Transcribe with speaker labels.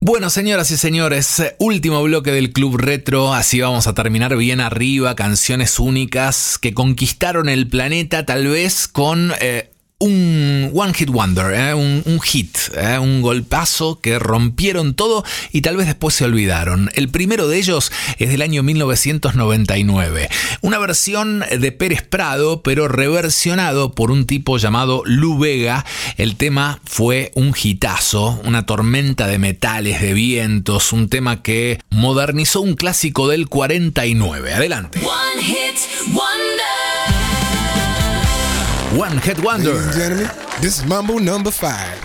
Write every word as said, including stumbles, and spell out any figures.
Speaker 1: Bueno, señoras y señores, último bloque del Club Retro, así vamos a terminar bien arriba, canciones únicas que conquistaron el planeta tal vez con eh, un One Hit Wonder, eh, un, un hit, eh, un golpazo que rompieron todo y tal vez después se olvidaron. El primero de ellos es del año mil novecientos noventa y nueve, una versión de Pérez Prado, pero reversionado por un tipo llamado Lou Bega. El tema fue un hitazo, una tormenta de metales, de vientos, un tema que modernizó un clásico del cuarenta y nueve. Adelante.
Speaker 2: One Hit Wonder.
Speaker 1: One Hit Wonder.
Speaker 3: Ladies and gentlemen, this is Mambo number five.